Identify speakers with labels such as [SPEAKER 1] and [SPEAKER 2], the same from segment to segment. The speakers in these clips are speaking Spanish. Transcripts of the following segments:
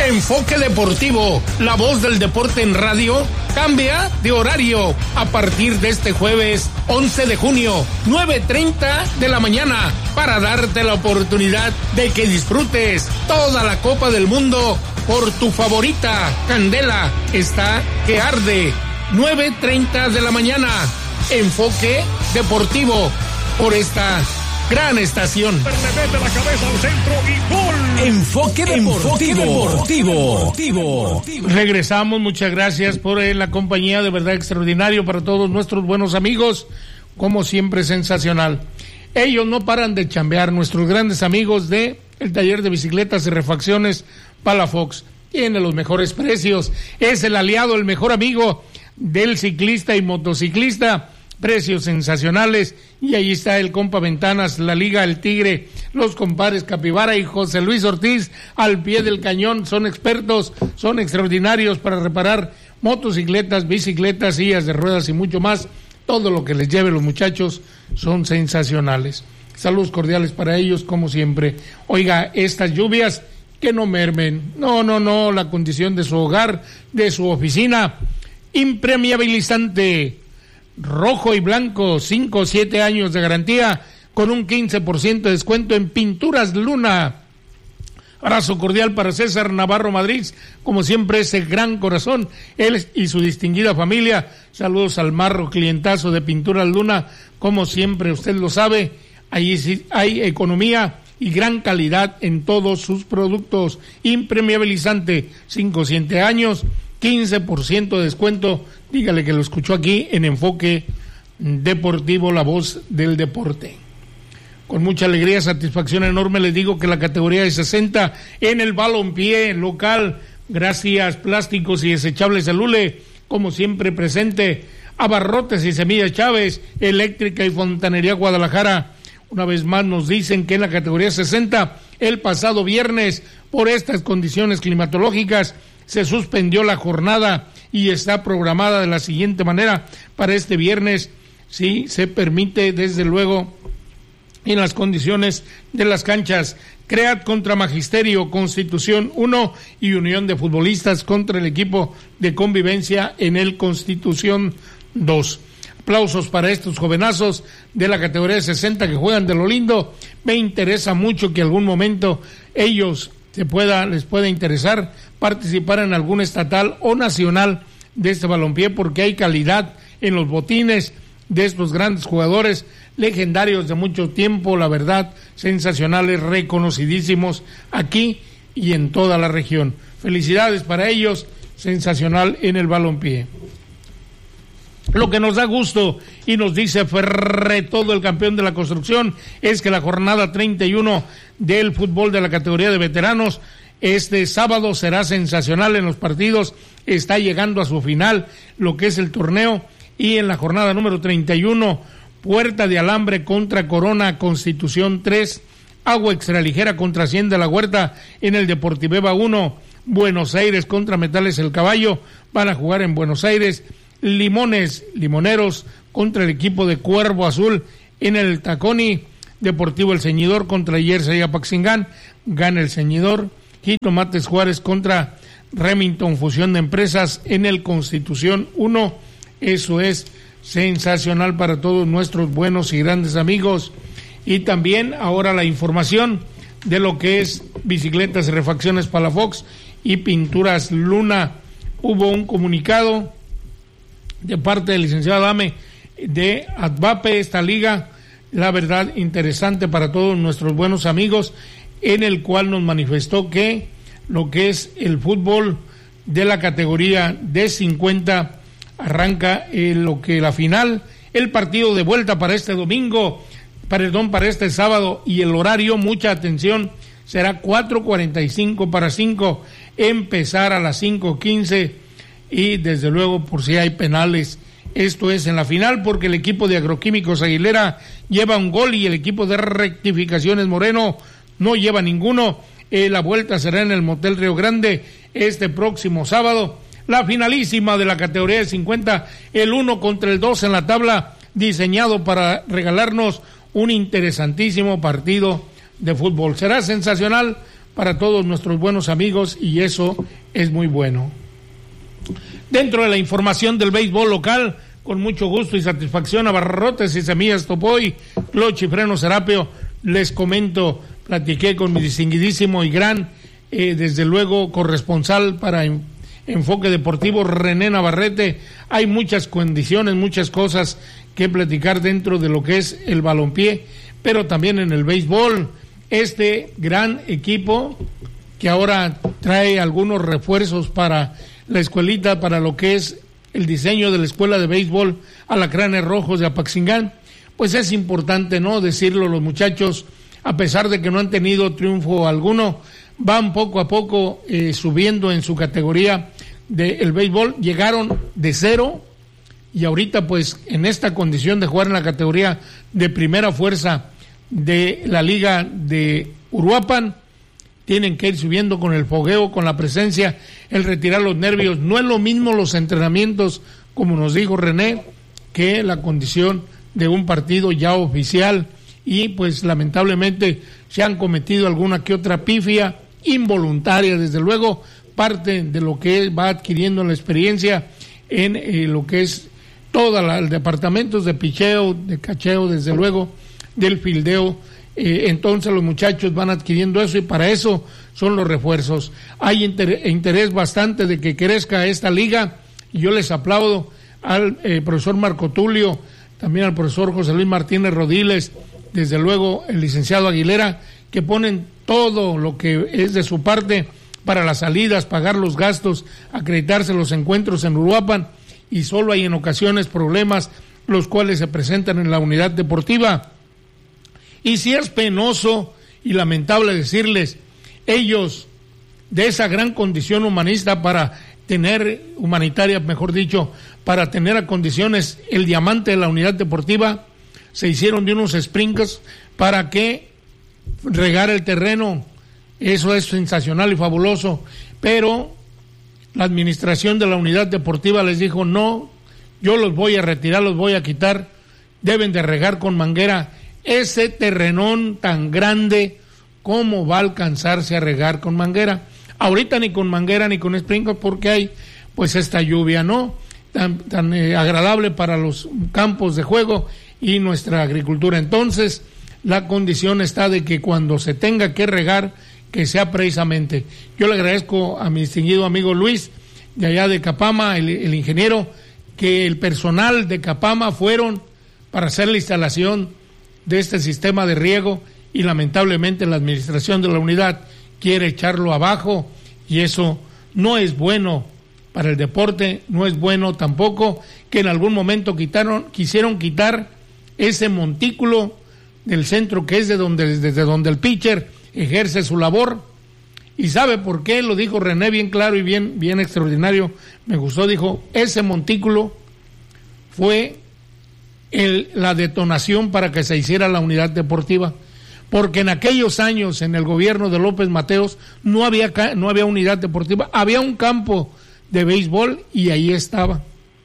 [SPEAKER 1] Enfoque Deportivo, la voz del deporte en radio, cambia de horario a partir de este jueves 11 de junio, 9:30 de la mañana, para darte la oportunidad de que disfrutes toda la Copa del Mundo por tu favorita. Candela está que arde, 9:30 de la mañana. Enfoque Deportivo, por esta gran estación.
[SPEAKER 2] Le mete la cabeza al centro y gol.
[SPEAKER 3] Enfoque Deportivo.
[SPEAKER 1] Regresamos, muchas gracias por la compañía, de verdad extraordinario para todos nuestros buenos amigos, como siempre sensacional. Ellos no paran de chambear, nuestros grandes amigos de el taller de bicicletas y refacciones Palafox. Tiene los mejores precios, es el aliado, el mejor amigo del ciclista y motociclista. Precios sensacionales, y ahí está el compa Ventanas, la Liga El Tigre, los compadres Capibara y José Luis Ortiz al pie del cañón. Son expertos, son extraordinarios para reparar motocicletas, bicicletas, sillas de ruedas y mucho más. Todo lo que les lleve los muchachos son sensacionales. Saludos cordiales para ellos, como siempre. Oiga, estas lluvias que no mermen, no, la condición de su hogar, de su oficina. Impermeabilizante rojo y blanco, 5 o 7 años de garantía, con un 15% de descuento en Pinturas Luna. Abrazo cordial para César Navarro Madrid, como siempre, ese gran corazón, él y su distinguida familia. Saludos al marro clientazo de Pinturas Luna, como siempre, usted lo sabe, ahí sí hay economía y gran calidad en todos sus productos. Impermeabilizante, 5 o 7 años, 15% de descuento. Dígale que lo escuchó aquí en Enfoque Deportivo, la voz del deporte. Con mucha alegría, satisfacción enorme les digo que la categoría de 60 en el balompié local, gracias Plásticos y Desechables de Lule, como siempre presente. Abarrotes y Semillas Chávez, Eléctrica y Fontanería Guadalajara. Una vez más nos dicen que en la categoría 60, el pasado viernes, por estas condiciones climatológicas, se suspendió la jornada y está programada de la siguiente manera para este viernes, si se permite, desde luego, en las condiciones de las canchas. CREAT contra Magisterio, Constitución 1 y Unión de Futbolistas contra el equipo de Convivencia en el Constitución 2. Aplausos para estos jovenazos de la categoría de 60 que juegan de lo lindo. Me interesa mucho que algún momento ellos les pueda interesar participar en algún estatal o nacional de este balompié, porque hay calidad en los botines de estos grandes jugadores legendarios de mucho tiempo, la verdad, sensacionales, reconocidísimos aquí y en toda la región. Felicidades para ellos, sensacional en el balompié. Lo que nos da gusto y nos dice Ferretodo, el campeón de la construcción, es que la jornada 31 del fútbol de la categoría de veteranos este sábado será sensacional en los partidos. Está llegando a su final lo que es el torneo, y en la jornada número 31, Puerta de Alambre contra Corona, Constitución 3, Agua Extraligera contra Hacienda La Huerta en el Deportiveva 1, Buenos Aires contra Metales El Caballo, van a jugar en Buenos Aires. Limoneros contra el equipo de Cuervo Azul en el Taconi. Deportivo El Ceñidor contra Jersey y Apaxingán, gana El Ceñidor. Jitomates Juárez contra Remington Fusión de Empresas en el Constitución 1. Eso es sensacional para todos nuestros buenos y grandes amigos. Y también ahora la información de lo que es Bicicletas y Refacciones Palafox y Pinturas Luna. Hubo un comunicado de parte del licenciado Adame de ADVAPE, esta liga, la verdad, interesante para todos nuestros buenos amigos, en el cual nos manifestó que lo que es el fútbol de la categoría de 50 arranca lo que la final, el partido de vuelta para este para este sábado, y el horario, mucha atención, será 4:45 para 5, empezar a las 5:15, y desde luego por si hay penales. Esto es en la final, porque el equipo de Agroquímicos Aguilera lleva un gol y el equipo de Rectificaciones Moreno no lleva ninguno. La vuelta será en el Motel Río Grande este próximo sábado. La finalísima de la categoría de 50, el 1 contra el 2 en la tabla, diseñado para regalarnos un interesantísimo partido de fútbol. Será sensacional para todos nuestros buenos amigos y eso es muy bueno. Dentro de la información del béisbol local, con mucho gusto y satisfacción, Abarrotes y Semillas Topoy, Cloche y Freno Serapio, les comento, platiqué con mi distinguidísimo y gran, desde luego, corresponsal para Enfoque Deportivo, René Navarrete. Hay muchas condiciones, muchas cosas que platicar dentro de lo que es el balompié, pero también en el béisbol. Este gran equipo que ahora trae algunos refuerzos para la escuelita, para lo que es el diseño de la escuela de béisbol Alacranes Rojos de Apaxingán, pues es importante no decirlo. Los muchachos, a pesar de que no han tenido triunfo alguno, van poco a poco subiendo en su categoría del béisbol. Llegaron de 0 y ahorita pues en esta condición de jugar en la categoría de primera fuerza de la liga de Uruapan, tienen que ir subiendo con el fogueo, con la presencia, el retirar los nervios. No es lo mismo los entrenamientos, como nos dijo René, que la condición de un partido ya oficial, y pues lamentablemente se han cometido alguna que otra pifia involuntaria, desde luego, parte de lo que va adquiriendo la experiencia en lo que es todo el departamentos de picheo, de cacheo, desde luego, del fildeo. Entonces los muchachos van adquiriendo eso y para eso son los refuerzos. Hay interés bastante de que crezca esta liga y yo les aplaudo al profesor Marco Tulio, también al profesor José Luis Martínez Rodiles, desde luego el licenciado Aguilera, que ponen todo lo que es de su parte para las salidas, pagar los gastos, acreditarse los encuentros en Uruapan, y solo hay en ocasiones problemas los cuales se presentan en la unidad deportiva. Y si es penoso y lamentable decirles, ellos de esa gran condición humanista humanitaria, para tener a condiciones el diamante de la unidad deportiva, se hicieron de unos sprinkles para que regar el terreno. Eso es sensacional y fabuloso, pero la administración de la unidad deportiva les dijo, no, yo los voy a retirar, los voy a quitar, deben de regar con manguera. Ese terrenón tan grande, ¿cómo va a alcanzarse a regar con manguera? Ahorita ni con manguera ni con sprinkler, porque hay pues esta lluvia, ¿no? Tan agradable para los campos de juego y nuestra agricultura. Entonces, la condición está de que cuando se tenga que regar, que sea precisamente. Yo le agradezco a mi distinguido amigo Luis, de allá de Capama, el ingeniero, que el personal de Capama fueron para hacer la instalación de este sistema de riego, y lamentablemente la administración de la unidad quiere echarlo abajo, y eso no es bueno para el deporte. No es bueno tampoco que en algún momento quisieron quitar ese montículo del centro, que es desde donde el pitcher ejerce su labor. ¿Y sabe por qué? Lo dijo René bien claro y bien extraordinario, me gustó. Dijo, ese montículo fue la detonación para que se hiciera la unidad deportiva, porque en aquellos años, en el gobierno de López Mateos, no había unidad deportiva, había un campo de béisbol y ahí estaba.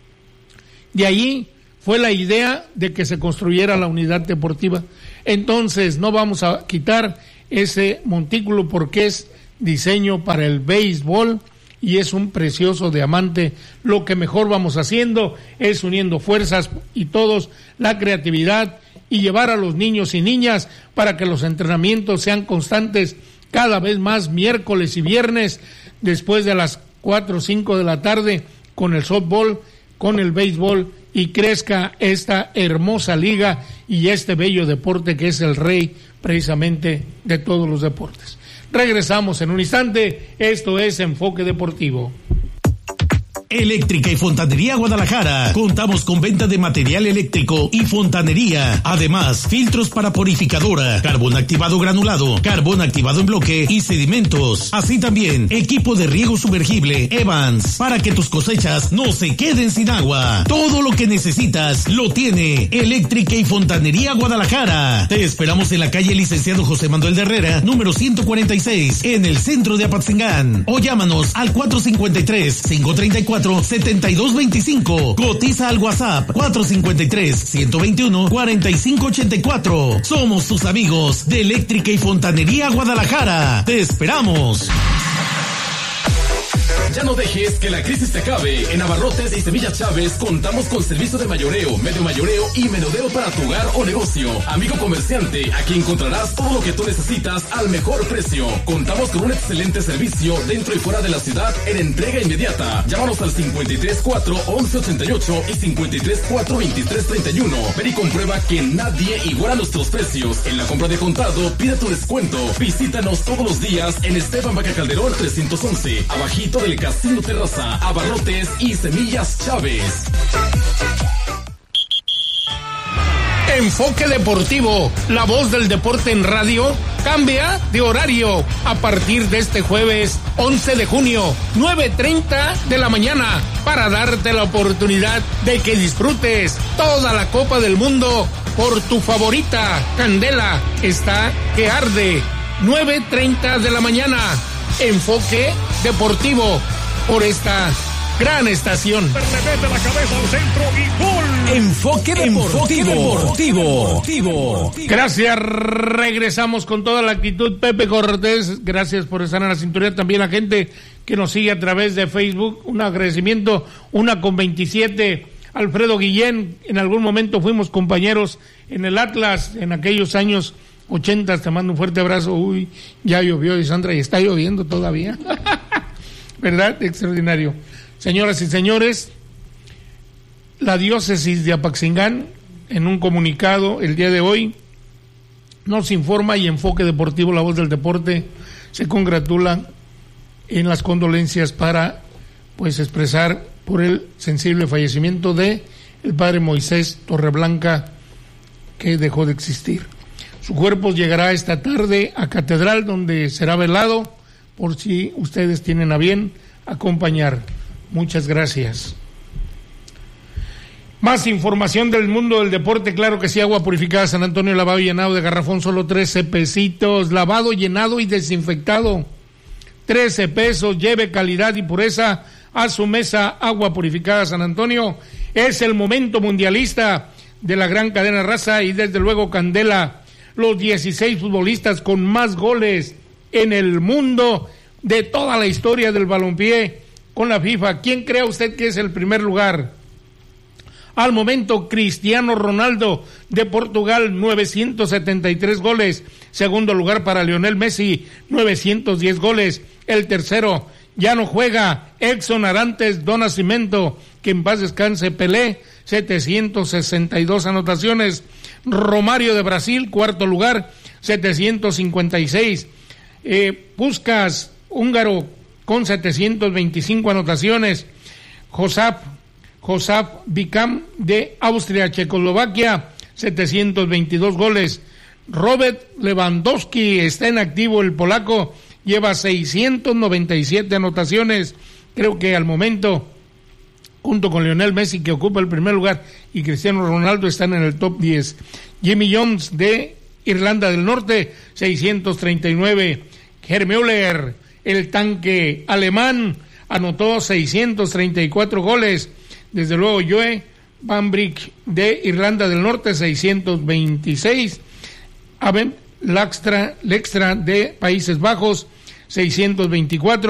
[SPEAKER 1] De allí fue la idea de que se construyera la unidad deportiva. Entonces no vamos a quitar ese montículo porque es diseño para el béisbol y es un precioso diamante. Lo que mejor vamos haciendo es uniendo fuerzas y todos, la creatividad, y llevar a los niños y niñas para que los entrenamientos sean constantes cada vez más, miércoles y viernes, después de las 4 o 5 de la tarde, con el softball, con el béisbol, y crezca esta hermosa liga y este bello deporte que es el rey precisamente de todos los deportes. Regresamos en un instante. Esto es Enfoque Deportivo.
[SPEAKER 3] Eléctrica y Fontanería Guadalajara. Contamos con venta de material eléctrico y fontanería. Además, filtros para purificadora, carbón activado granulado, carbón activado en bloque y sedimentos. Así también, equipo de riego sumergible Evans, para que tus cosechas no se queden sin agua. Todo lo que necesitas lo tiene Eléctrica y Fontanería Guadalajara. Te esperamos en la calle Licenciado José Manuel de Herrera, número 146, en el centro de Apatzingán. O llámanos al 453-534 454-7225. Cotiza al WhatsApp 453-121-4584. Somos tus amigos de Eléctrica y Fontanería Guadalajara. ¡Te esperamos!
[SPEAKER 4] Ya no dejes que la crisis te acabe. En Abarrotes y Semillas Chávez contamos con servicio de mayoreo, medio mayoreo y menudeo para tu hogar o negocio. Amigo comerciante, aquí encontrarás todo lo que tú necesitas al mejor precio. Contamos con un excelente servicio dentro y fuera de la ciudad en entrega inmediata. Llámanos al 53-4-1188 y 53-4-2331. Ven y comprueba que nadie iguala nuestros precios. En la compra de contado, pide tu descuento. Visítanos todos los días en Esteban Vaca Calderón 311, abajito del Casino Terraza, Abarrotes y Semillas Chávez.
[SPEAKER 1] Enfoque Deportivo, la voz del deporte en radio, cambia de horario a partir de este jueves 11 de junio, 9:30 de la mañana, para darte la oportunidad de que disfrutes toda la Copa del Mundo por tu favorita. Candela está que arde, 9:30 de la mañana. Enfoque Deportivo por esta gran estación.
[SPEAKER 2] Se mete la cabeza al centro y gol.
[SPEAKER 3] Enfoque Deportivo.
[SPEAKER 1] Gracias, regresamos con toda la actitud. Pepe Cortés, gracias por estar en la cinturilla. También la gente que nos sigue a través de Facebook, un agradecimiento. 1:27, Alfredo Guillén, en algún momento fuimos compañeros en el Atlas, en aquellos años 80, te mando un fuerte abrazo. Uy, ya llovió, y Sandra, y está lloviendo todavía. ¿Verdad? Extraordinario. Señoras y señores, la diócesis de Apaxingán, en un comunicado el día de hoy, nos informa, y Enfoque Deportivo, la voz del deporte, se congratula en las condolencias para, pues, expresar por el sensible fallecimiento de el padre Moisés Torreblanca, que dejó de existir. Su cuerpo llegará esta tarde a Catedral, donde será velado, por si ustedes tienen a bien acompañar. Muchas gracias. Más información del mundo del deporte, claro que sí. Agua purificada San Antonio, lavado y llenado de garrafón, solo 13 pesitos. Lavado, llenado y desinfectado, 13 pesos. Lleve calidad y pureza a su mesa. Agua purificada San Antonio. Es el momento mundialista de la gran cadena Raza y desde luego Candela, los 16 futbolistas con más goles en el mundo de toda la historia del balompié con la FIFA. ¿Quién cree usted que es el primer lugar? Al momento, Cristiano Ronaldo de Portugal, 973 goles. Segundo lugar para Lionel Messi, 910 goles. El tercero, ya no juega, Edson Arantes do Nascimento, que en paz descanse, Pelé, 762 anotaciones. Romario de Brasil, cuarto lugar, 756. Puskás, húngaro, con 725 anotaciones. Josap Vikam de Austria, Checoslovaquia, 722 goles. Robert Lewandowski está en activo, el polaco, lleva 697 anotaciones. Creo que al momento, junto con Lionel Messi, que ocupa el primer lugar, y Cristiano Ronaldo, están en el top 10. Jimmy Jones de Irlanda del Norte, 639. Gerd Müller, el tanque alemán, anotó 634 goles. Desde luego, Joe Van Brick de Irlanda del Norte, 626. Aben Lekstra de Países Bajos, 624.